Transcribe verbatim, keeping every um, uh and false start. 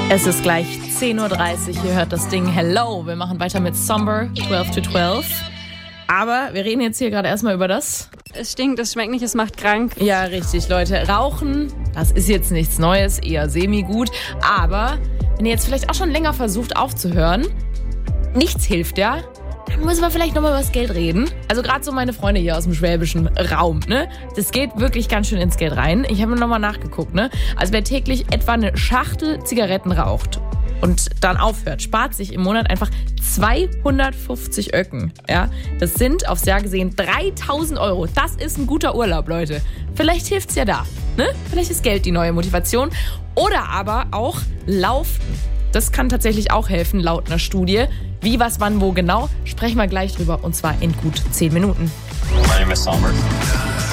Es ist gleich zehn Uhr dreißig, ihr hört das Ding Hello. Wir machen weiter mit Somber, zwölf to zwölf. Aber wir reden jetzt hier gerade erstmal über das. Es stinkt, es schmeckt nicht, es macht krank. Ja, richtig, Leute. Rauchen, das ist jetzt nichts Neues, eher semi-gut. Aber wenn ihr jetzt vielleicht auch schon länger versucht aufzuhören, nichts hilft, ja? Dann müssen wir vielleicht nochmal über das Geld reden. Also gerade so meine Freunde hier aus dem schwäbischen Raum, ne? Das geht wirklich ganz schön ins Geld rein. Ich habe nochmal nachgeguckt, ne? Also wer täglich etwa eine Schachtel Zigaretten raucht und dann aufhört, spart sich im Monat einfach zweihundertfünfzig Öcken, ja? Das sind aufs Jahr gesehen dreitausend Euro. Das ist ein guter Urlaub, Leute. Vielleicht hilft's ja da, ne? Vielleicht ist Geld die neue Motivation. Oder aber auch Laufen. Das kann tatsächlich auch helfen, laut einer Studie. Wie, was, wann, wo genau, sprechen wir gleich drüber und zwar in gut zehn Minuten. My name is Somber.